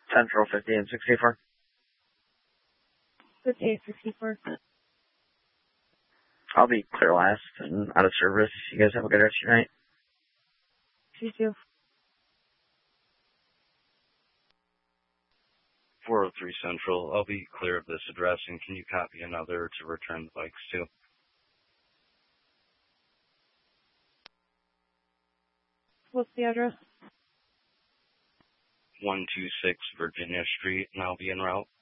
Central 50 and 64. 5864. I'll be clear last and out of service. You guys have a good rest of your night. You too. 403 Central, I'll be clear of this address, and can you copy another to return the bikes to? What's the address? 126 Virginia Street, and I'll be en route.